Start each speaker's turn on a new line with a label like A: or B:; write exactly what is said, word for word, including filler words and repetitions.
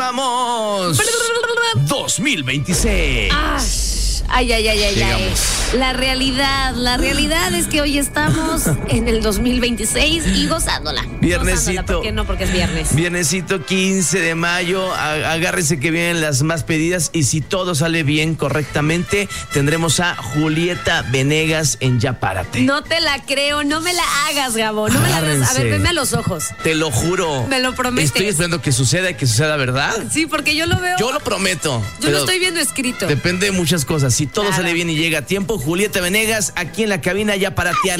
A: Vamos. dos mil veintiséis.
B: Ah, ay, ay, ay, ay,
A: Llegamos.
B: ay. La realidad, la realidad es que hoy estamos en el dos mil veintiséis y gozándola.
A: Viernesito.
B: Gozándola, ¿por qué no? Porque es viernes.
A: Viernesito quince de mayo, a- agárrense que vienen las más pedidas y si todo sale bien correctamente, tendremos a Julieta Venegas en Ya Párate.
B: No te la creo, no me la hagas, Gabo, no me la hagas. A
A: Agárrense.
B: ver, veme a los ojos.
A: Te lo juro.
B: Me lo prometes.
A: Estoy esperando que suceda y que suceda, ¿verdad?
B: Sí, porque yo lo veo.
A: Yo lo prometo.
B: Yo
A: pero
B: lo estoy viendo escrito.
A: Depende de muchas cosas. Si todo
B: Claro.
A: sale bien y llega a tiempo, Julieta Venegas aquí en la cabina Ya Parateando.